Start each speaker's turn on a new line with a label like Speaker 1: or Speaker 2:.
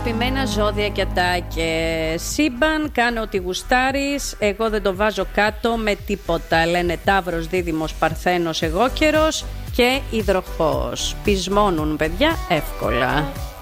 Speaker 1: Αγαπημένα ζώδια και ατάκες. Σύμπαν, κάνω ό,τι γουστάρεις. Εγώ δεν το βάζω κάτω με τίποτα. Λένε Ταύρος, Δίδυμος, Παρθένος, εγώ καιρος και Υδροχόος. Πεισμώνουν παιδιά εύκολα.